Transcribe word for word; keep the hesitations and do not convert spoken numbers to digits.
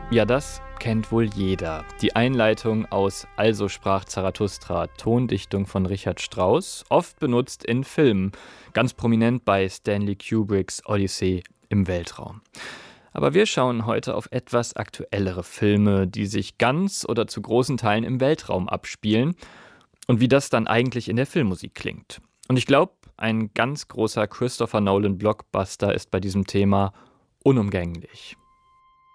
Ja, das kennt wohl jeder. Die Einleitung aus Also sprach Zarathustra, Tondichtung von Richard Strauss, oft benutzt in Filmen, ganz prominent bei Stanley Kubricks Odyssee im Weltraum. Aber wir schauen heute auf etwas aktuellere Filme, die sich ganz oder zu großen Teilen im Weltraum abspielen und wie das dann eigentlich in der Filmmusik klingt. Und ich glaube, ein ganz großer Christopher Nolan-Blockbuster ist bei diesem Thema unumgänglich.